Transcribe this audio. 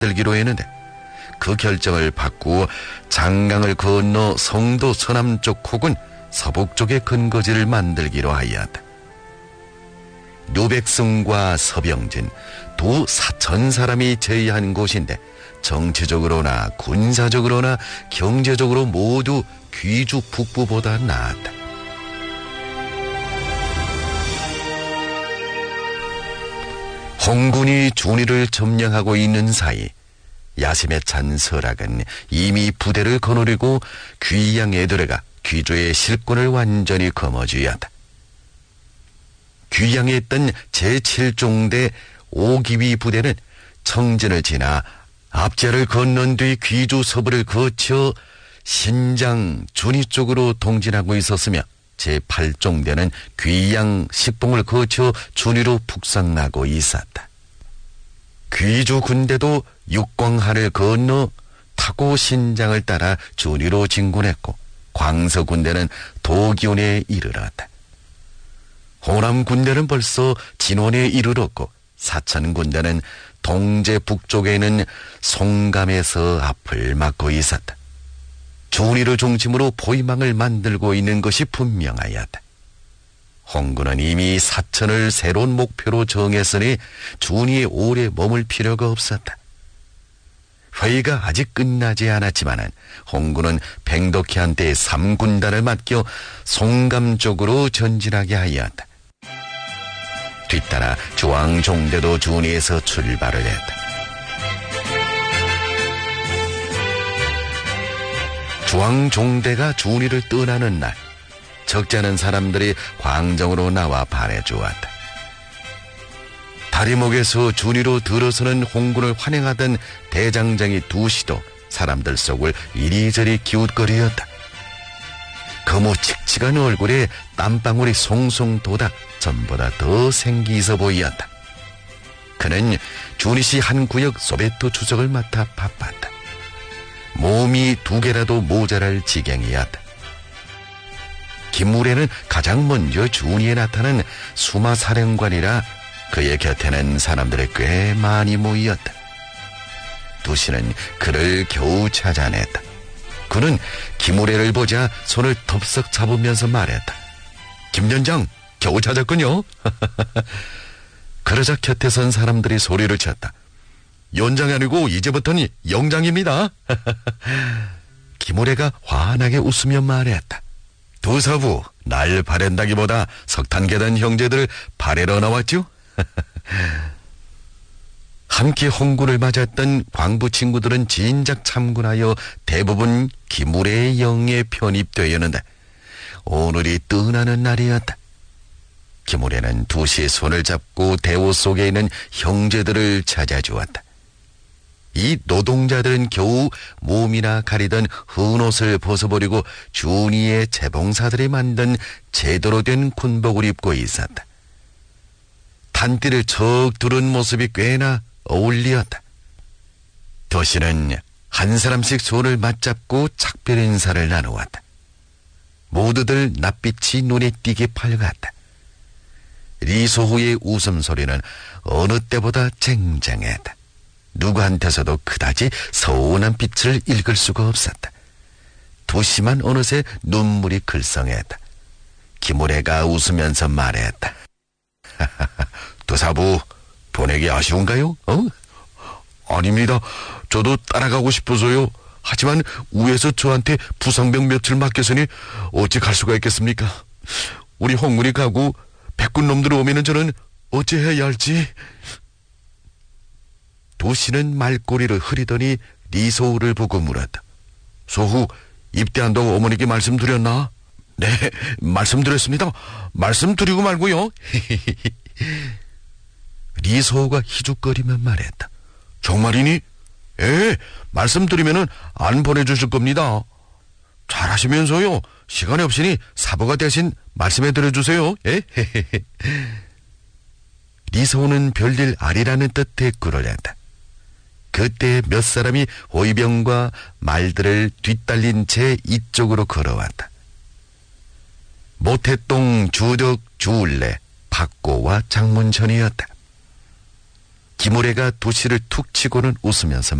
만들기로 했는데 그 결정을 바꾸어 장강을 건너 성도 서남쪽 혹은 서북 쪽에 근거지를 만들기로 하였다. 류백승과 서병진 두 사천 사람이 제의한 곳인데 정치적으로나 군사적으로나 경제적으로 모두 귀주 북부보다 나았다. 홍군이 준이를 점령하고 있는 사이 야심에 찬 설악은 이미 부대를 거느리고 귀양에 들어가 귀주의 실권을 완전히 거머쥐었다. 귀양에 있던 제7종대 5기위 부대는 청진을 지나 압제를 건넌 뒤 귀주 서부를 거쳐 신장 준이 쪽으로 동진하고 있었으며 제8종대는 귀양 식봉을 거쳐 준이로 북상하고 있었다. 귀주 군대도 육광하를 건너 타고 신장을 따라 준이로 진군했고 광서 군대는 도기온에 이르렀다. 호남 군대는 벌써 진원에 이르렀고 사천 군대는 동제 북쪽에 있는 송감에서 앞을 막고 있었다. 준이를 중심으로 포위망을 만들고 있는 것이 분명하였다. 홍군은 이미 사천을 새로운 목표로 정했으니 준이에 오래 머물 필요가 없었다. 회의가 아직 끝나지 않았지만 홍군은 백덕희한테 3군단을 맡겨 송감 쪽으로 전진하게 하였다. 뒤따라 주왕종대도 준이에서 출발을 했다. 주왕종대가 준이를 떠나는 날 적지 않은 사람들이 광정으로 나와 반해주었다. 다리목에서 준이로 들어서는 홍군을 환영하던 대장장이 두시도 사람들 속을 이리저리 기웃거리었다. 거무칙칙한 얼굴에 땀방울이 송송 돋아 전보다 더 생기 있어 보이었다. 그는 준이시 한 구역 소베토 추적을 맡아 바빴다. 몸이 2개라도 모자랄 지경이었다. 김무래는 가장 먼저 준이에 나타난 수마사령관이라 그의 곁에는 사람들이 꽤 많이 모이었다. 두시는 그를 겨우 찾아냈다. 그는 김무래를 보자 손을 덥석 잡으면서 말했다. 김연장 겨우 찾았군요. 그러자 곁에 선 사람들이 소리를 쳤다. 연장이 아니고 이제부터는 영장입니다. 김무래가 환하게 웃으며 말했다. 두사부 날 바랜다기보다 석탄계단 형제들 바래러 나왔죠? 함께 홍군을 맞았던 광부 친구들은 진작 참군하여 대부분 김무래의 영에 편입되었는데 오늘이 떠나는 날이었다. 김무래는 두시의 손을 잡고 대호 속에 있는 형제들을 찾아주었다. 이 노동자들은 겨우 몸이나 가리던 헌옷을 벗어버리고 준이의 재봉사들이 만든 제대로 된 군복을 입고 있었다. 단띠를 척 두른 모습이 꽤나 어울리었다. 도시는 한 사람씩 손을 맞잡고 작별 인사를 나누었다. 모두들 낯빛이 눈에 띄게 밝았다. 리소호의 웃음소리는 어느 때보다 쟁쟁했다. 누구한테서도 그다지 서운한 빛을 읽을 수가 없었다. 도시만 어느새 눈물이 글썽했다. 김무래가 웃으면서 말했다. 도사부 보내기 아쉬운가요? 아닙니다. 저도 따라가고 싶어서요. 하지만 위에서 저한테 부상병 며칠 맡겼으니 어찌 갈 수가 있겠습니까? 우리 홍군이 가고 백군 놈들 오면은 저는 어찌해야 할지. 도시는 말꼬리를 흐리더니 리소우를 보고 물었다. 소후 입대한다고 어머니께 말씀드렸나? 네, 말씀드렸습니다. 말씀드리고 말고요. 리소우가 희죽거리며 말했다. 정말이니? 예, 말씀드리면은 안 보내주실 겁니다. 잘하시면서요. 시간이 없으니 사부가 대신 말씀해드려주세요. 예? 리소우는 별일 아니라는 뜻 대꾸를 했다. 그때 몇 사람이 호위병과 말들을 뒤딸린 채 이쪽으로 걸어왔다. 모태동 주덕 주울래 박고와 장문천이었다. 김우래가 도시를 툭 치고는 웃으면서